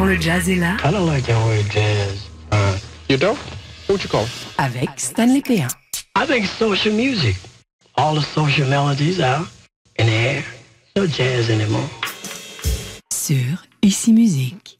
le jazz est là. I don't like that word jazz. You don't? What you call it? Avec Stanley Péan. I think it's social music. All the social melodies out in the air. No jazz anymore. Sur Ici Musique.